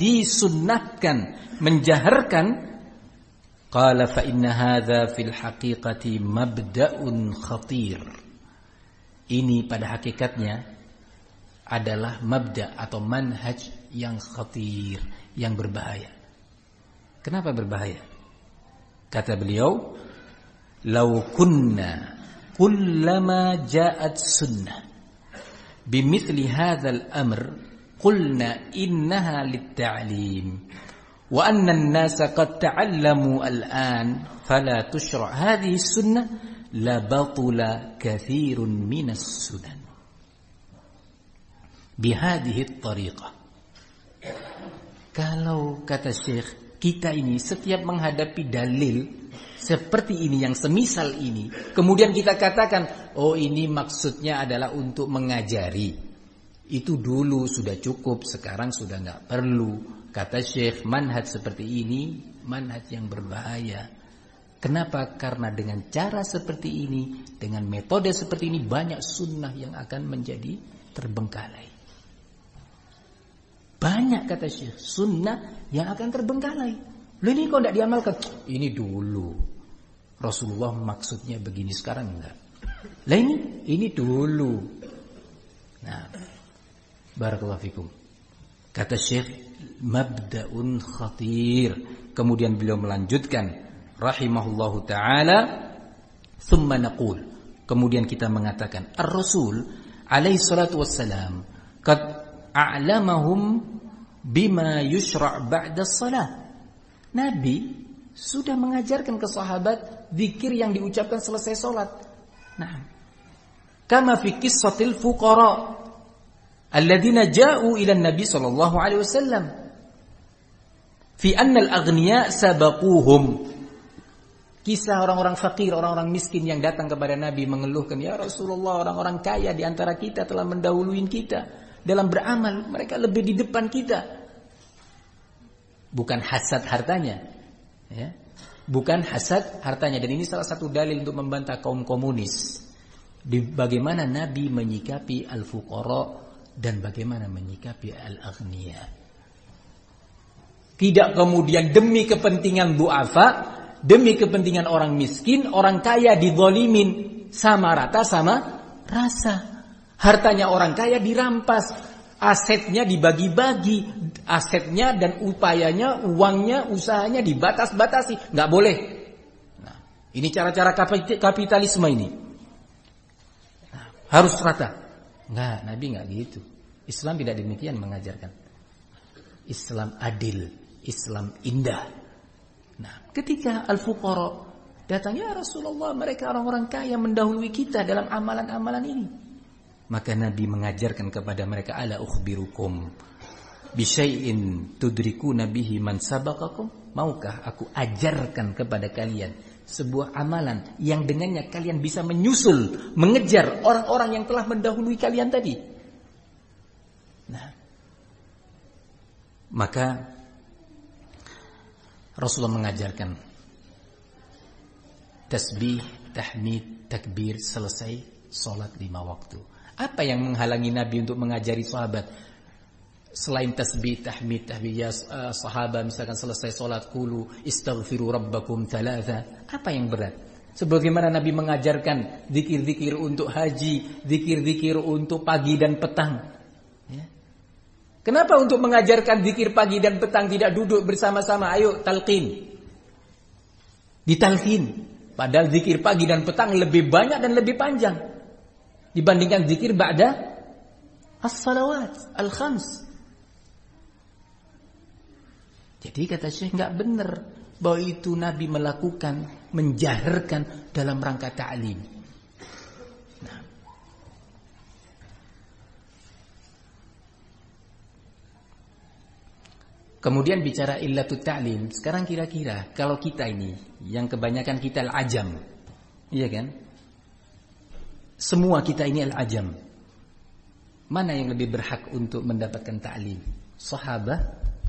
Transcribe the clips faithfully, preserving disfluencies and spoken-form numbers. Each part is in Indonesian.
disunnahkan menjaharkan, qala fa inna hadza fil haqiqati mabda'un khatir. Ini pada hakikatnya adalah mabda' atau manhaj yang khatir, yang berbahaya. Kenapa berbahaya? Kata beliau, "Law kunna kullama ja'at sunnah bimithli hadzal amr qulna innaha lit-ta'lim wa anna an-nasa qad ta'allamu al-an fala tushra' hadhihi as-sunnah la batula kathirun minas sunan bihadhihi at-tariqah." Kalau kata Syekh, kita ini setiap menghadapi dalil seperti ini yang semisal ini, kemudian kita katakan, oh ini maksudnya adalah untuk mengajari, itu dulu sudah cukup, sekarang sudah nggak perlu. Kata Syekh, manhaj seperti ini manhaj yang berbahaya. Kenapa? Karena dengan cara seperti ini, dengan metode seperti ini, banyak sunnah yang akan menjadi terbengkalai. Banyak, kata Syekh, sunnah yang akan terbengkalai. Loh, ini kok tidak diamalkan? Ini dulu Rasulullah maksudnya begini, sekarang enggak. Lah ini, ini dulu. Nah, barakallahu fikum. Kata Syekh, mabda'un khatir. Kemudian beliau melanjutkan, rahimahullahu ta'ala, thumma naqul. Kemudian kita mengatakan, Ar-Rasul alaihi salatu wassalam qad a'lamahum bima yushra' ba'da salat. Nabi sudah mengajarkan ke sahabat zikir yang diucapkan selesai salat. Nah, kama fi qissatil fuqara alladzina ja'u ila Nabi sallallahu alaihi wasallam fi anna al-aghniya sabaquhum. Kisah orang-orang fakir, orang-orang miskin yang datang kepada Nabi mengeluhkan, ya Rasulullah, orang-orang kaya di antara kita telah mendahului kita dalam beramal, mereka lebih di depan kita. Bukan hasad hartanya, ya. Bukan hasad hartanya. Dan ini salah satu dalil untuk membantah kaum komunis di bagaimana Nabi menyikapi al-fuqara dan bagaimana menyikapi al-aghniya. Tidak kemudian demi kepentingan du'afa, demi kepentingan orang miskin, orang kaya dizalimin, sama rata sama rasa. Hartanya orang kaya dirampas, asetnya dibagi-bagi, asetnya dan upayanya, uangnya, usahanya dibatas-batasi, nggak boleh. Nah, ini cara-cara kapitalisme ini. Nah, harus rata. Nggak, Nabi nggak gitu. Islam tidak demikian mengajarkan. Islam adil, Islam indah. Nah, ketika al-fuqara datangnya, Rasulullah, mereka orang-orang kaya mendahului kita dalam amalan-amalan ini. Maka Nabi mengajarkan kepada mereka, ala ukhbirukum bisyai'in tudrikuna bihi man sabaqakum. Maukah aku ajarkan kepada kalian sebuah amalan yang dengannya kalian bisa menyusul, mengejar orang-orang yang telah mendahului kalian tadi. Nah, maka Rasulullah mengajarkan tasbih, tahmid, takbir selesai salat lima waktu. Apa yang menghalangi Nabi untuk mengajari sahabat selain tasbih, tahmid, tahbiyah? uh, sahabat misalkan selesai salat, qulu istaghfiru rabbakum thalatha. Apa yang berat? Sebagaimana Nabi mengajarkan zikir-zikir untuk haji, zikir-zikir untuk pagi dan petang, ya. Kenapa untuk mengajarkan zikir pagi dan petang tidak duduk bersama-sama? Ayo talqin, ditalqin. Padahal zikir pagi dan petang lebih banyak dan lebih panjang dibandingkan zikir ba'da as-salawat al-khams. Jadi kata Syekh, enggak benar bahwa itu Nabi melakukan, menjaharkan dalam rangka ta'lim. Nah, kemudian bicara illatut ta'lim. Sekarang kira-kira kalau kita ini yang kebanyakan kita al-ajam, iya kan? Semua kita ini al-ajam. Mana yang lebih berhak untuk mendapatkan ta'lim? Sahabat,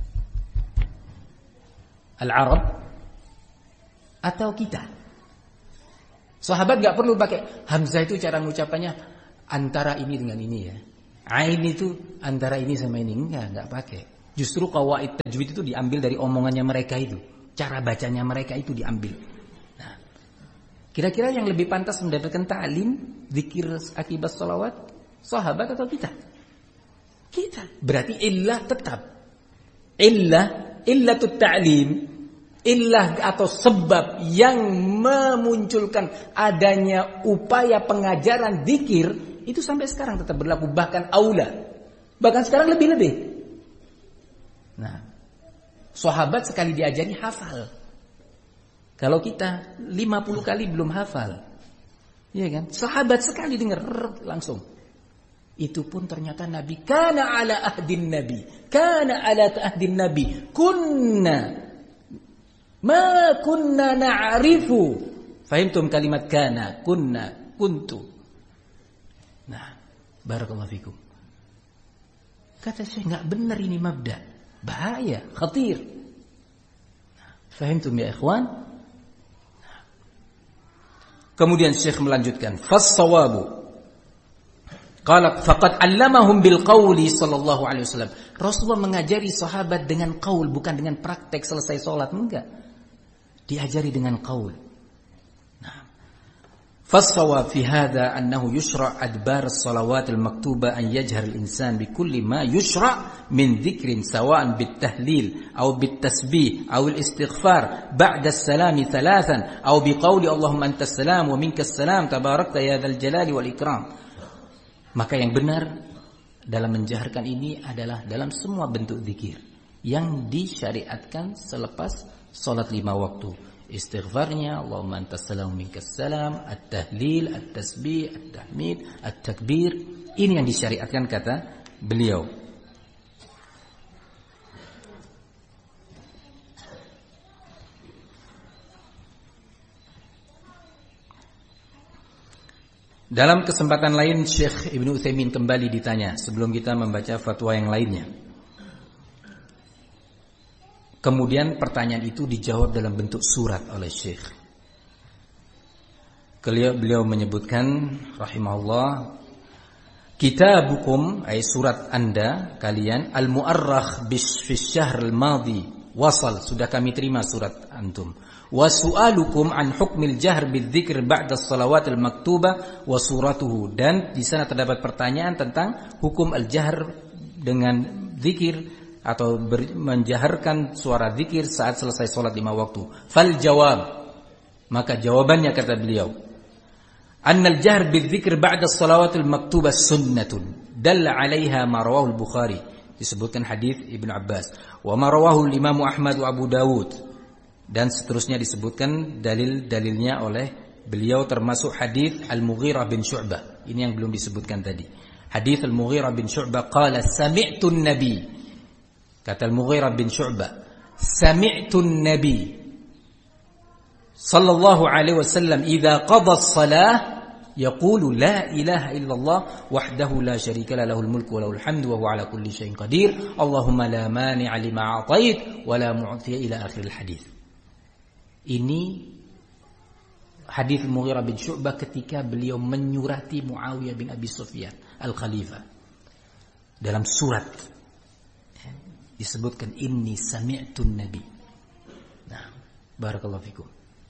al-Arab, atau kita? Sahabat gak perlu pakai hamzah, itu cara mengucapannya antara ini dengan ini, ya. Ain itu antara ini sama ini, enggak, enggak pakai. Justru qawaid tajwid itu diambil dari omongannya mereka itu, cara bacanya mereka itu diambil. Nah, kira-kira yang lebih pantas mendapatkan ta'lim zikir akibat sholawat, sahabat atau kita? Kita. Berarti illah tetap. Illah, illatut ta'lim, illah atau sebab yang memunculkan adanya upaya pengajaran zikir itu sampai sekarang tetap berlaku, bahkan aula. Bahkan sekarang lebih-lebih. Nah, sahabat sekali diajari hafal. Kalau kita lima puluh kali belum hafal. Iya kan? Sahabat sekali dengar langsung. Itu pun ternyata Nabi kana ala ahdin Nabi. Kana ala ahdin Nabi. Kunna ma kunna na'rifu. Fahimtum kalimat kana, kunna, kuntu. Nah, barakallahu fikum. Kata saya enggak benar ini mabda. Bahaya, khatir. Fahimtum ya ikhwan? Kemudian Syekh melanjutkan, fas-sawabu qala faqad 'allamahum bil qawli sallallahu alaihi wasallam. Rasulullah mengajari sahabat dengan qaul, bukan dengan praktek selesai salat, enggak. Diajari dengan qaul. فالصواب في هذا أنه يشرع أدبار الصلوات المكتوبة أن يجهر الإنسان بكل ما يشرع من ذكر سواء بالتهليل أو بالتسبيح أو الاستغفار بعد السلام ثلاثا أو بقول اللهم أنت السلام ومنك السلام تباركت يا ذا الجلال والإكرام. Maka yang benar dalam menjaharkan ini adalah dalam semua bentuk zikir yang disyariatkan selepas salat lima waktu. Istighfarnya, Allahumma antas salam minkas salam, at-tahlil, at-tasbih, at-tahmid, at-takbir. Ini yang disyariatkan kata beliau. Dalam kesempatan lain Syekh Ibnu Utsaimin kembali ditanya sebelum kita membaca fatwa yang lainnya. Kemudian pertanyaan itu dijawab dalam bentuk surat oleh Syekh. Beliau, beliau menyebutkan rahimahullah, kitabukum ay surat Anda kalian al-mu'arrakh bis fi syahr al-madi wasal, sudah kami terima surat antum. Wa su'alukum an hukmil jahr bidzikr ba'da shalawat al-maktubah wa suratuhu, dan di sana terdapat pertanyaan tentang hukum al-jahr dengan zikir atau ber, menjaharkan suara zikir saat selesai sholat lima waktu. Fal jawab, maka jawabannya kata beliau, annal jahr bidzikr ba'da shalawatil maktubah sunnatun dalla 'alaiha ma rawahu al-Bukhari, disebutkan hadis Ibnu Abbas, wa ma rawahu al-Imam Ahmad wa Abu Dawud, dan seterusnya disebutkan dalil-dalilnya oleh beliau, termasuk hadis Al-Mughirah bin Syu'bah. Ini yang belum disebutkan tadi. Hadis Al-Mughirah bin Syu'bah qala sami'tu an-nabi, kata Al-Mughirah bin Syu'bah, sami'tu an-nabi sallallahu alaihi wasallam idza qada as-salah yaqulu la ilaha illallah wahdahu la syarika la lahul mulku wa lahul hamdu wa huwa ala kulli syai'in qadir Allahumma la mani'a lima a'tait wa la mu'tiya ila akhir al-hadis. Ini hadis Al-Mughirah bin Syu'bah ketika beliau menyurati Muawiyah bin Abi Sufyan al-Khalifah. Dalam surat disebutkan inni sami'tun nabi. Nah, barakallahu fikum.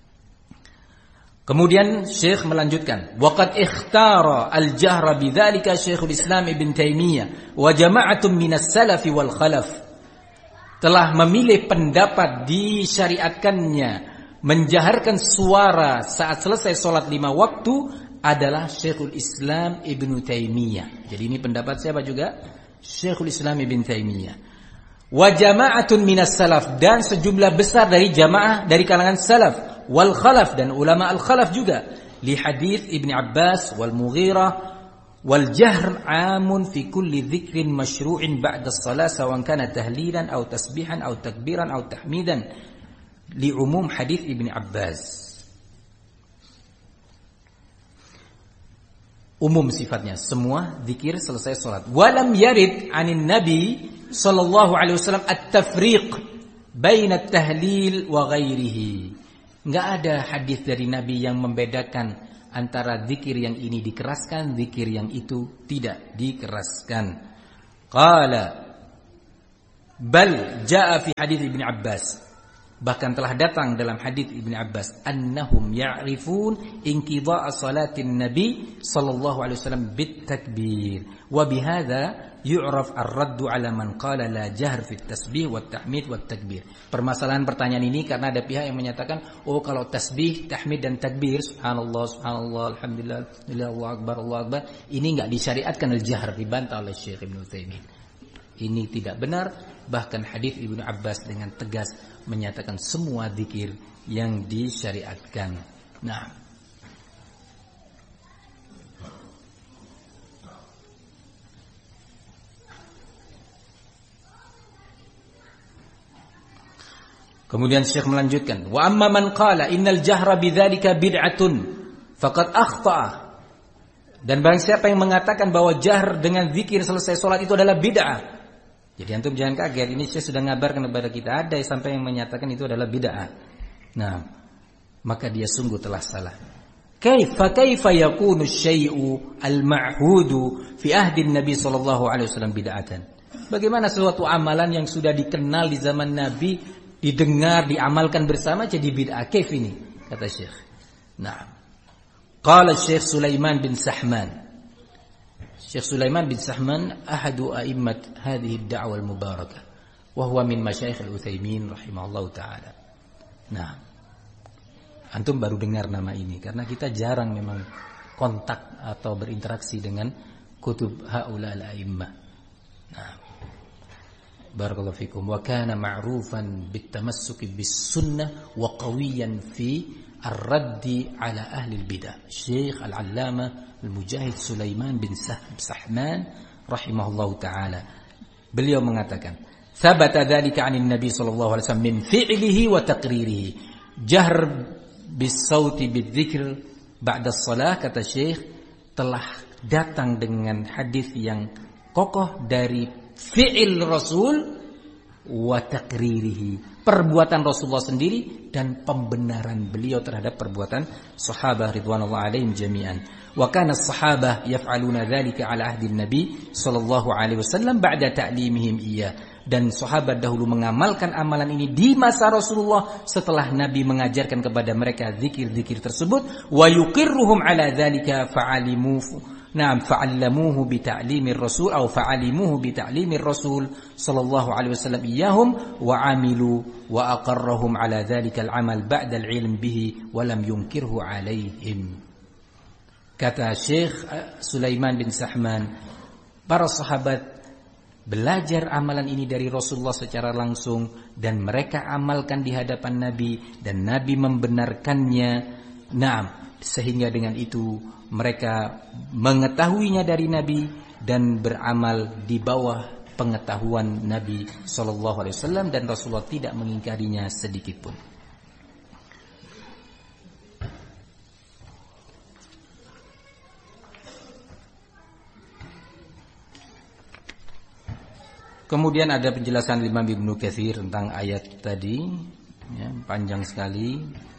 Kemudian Syekh melanjutkan, waqad ikhtara al-jahra bidzalika Syekhul Islam Ibn Taimiyah wa jama'atun minas salafi wal khalaf. Telah memilih pendapat disyariatkannya menjaharkan suara saat selesai sholat lima waktu adalah Syekhul Islam Ibn Taimiyah. Jadi ini pendapat siapa juga? Syekhul Islam Ibn Taimiyah. Wa jama'atun minas salaf, dan sejumlah besar dari jamaah dari kalangan salaf, wal khalaf, dan ulama al khalaf juga, li hadits Ibn Abbas wal Mughirah wal jahr amun fi kulli dzikrin masyru'in ba'da as-salah sawan kana tahlilan aw tasbihan aw takbiran aw tahmidan li umum hadits Ibn Abbas. Umum sifatnya, semua zikir selesai salat. Walam yarid 'anin nabi sallallahu alaihi wasallam at-tafriq baina at-tahlil wa ghairihi. Enggak ada hadis dari Nabi yang membedakan antara zikir yang ini dikeraskan, zikir yang itu tidak dikeraskan. Qala, Bal jaa fi hadits Ibnu Abbas, bahkan telah datang dalam hadits Ibnu Abbas, annahum ya'rifun inqidha'a salatin nabi sallallahu alaihi wasallam bit takbir wa bihadza yu'raf ar-raddu 'ala man qala la jahr fi tasbih wat tahmid wat takbir. Permasalahan pertanyaan ini karena ada pihak yang menyatakan, oh kalau tasbih, tahmid dan takbir, subhanallah, subhanallah, alhamdulillah, Allahu akbar, Allahu akbar, ini enggak disyariatkan al-jahr, dibantah oleh Syekh Ibnu Utsaimin. Ini tidak benar, bahkan hadis Ibnu Abbas dengan tegas menyatakan semua zikir yang disyariatkan. Nah, kemudian Syekh melanjutkan, wa amma man qala innal jahra bidzalika bid'atun faqad akhta'a. Dan barang siapa yang mengatakan bahwa jahr dengan zikir selesai salat itu adalah bid'ah. Jadi antum jangan kaget, ini Syekh sudah ngabarkan kepada kita ada sampai yang menyatakan itu adalah bid'ah. Nah, maka dia sungguh telah salah. Kaifa kaifa yakunu syai'u al-ma'hudu fi ahdi Nabi sallallahu alaihi wasallam bid'atan? Bagaimana suatu amalan yang sudah dikenal di zaman Nabi, didengar, diamalkan bersama jadi bid'ah? Kaif ini? Kata Syekh. Nah, qala Syekh Sulaiman bin Sahman. Syekh Sulaiman bin Sahman ahadu a'immat hadhihi ad-da'wah al-mubarakah wa huwa min masyayikh al-Utsaimin rahimahullahu taala. Nah, antum baru dengar nama ini karena kita jarang memang kontak atau berinteraksi dengan kutub haula al-a'immah. Nah, barakallahu fikum. Wa kana ma'rufan bit-tamassuki bis-sunnah wa qawiyan fi ar-raddi ala ahli al-bidah. Syekh al-Allamah Al-Mujahid Sulaiman bin Sahman rahimahullahu taala, beliau mengatakan, "Thabata dzalika 'anil Nabi sallallahu alaihi wasallam min fi'lihi wa taqririhi." Jahr bis-sauti bidzikr ba'da shalah, kata Syekh, telah datang dengan hadis yang kokoh dari fi'il Rasul wa taqririhi, perbuatan Rasulullah sendiri dan pembenaran beliau terhadap perbuatan sahabat ridwanullah alaihim jami'an. Wa kana as-sahabah yaf'aluna dzalika 'ala ahdi an-nabi sallallahu alaihi wasallam ba'da ta'limihim iyyah. Dan sahabat dahulu mengamalkan amalan ini di masa Rasulullah setelah Nabi mengajarkan kepada mereka zikir-zikir tersebut. Wa yuqirruhum 'ala dzalika fa'alimu Naam fa'allamuhu bi ta'limir Rasul atau fa'alimuhu bi ta'limir Rasul sallallahu alaihi wasallam iyyahum wa 'amilu wa aqarrahum 'ala dzalikal 'amal ba'da al-'ilm bihi wa lam yunkirhu 'alaihim. Kata Syekh Sulaiman bin Sahman, para sahabat belajar amalan ini dari Rasulullah secara langsung dan mereka amalkan di hadapan Nabi dan Nabi membenarkannya. Naam, sehingga dengan itu mereka mengetahuinya dari Nabi dan beramal di bawah pengetahuan Nabi sallallahu alaihi wasallam dan Rasulullah tidak mengingkarinya sedikit pun. Kemudian ada penjelasan Imam Ibnu Katsir tentang ayat tadi, ya, panjang sekali.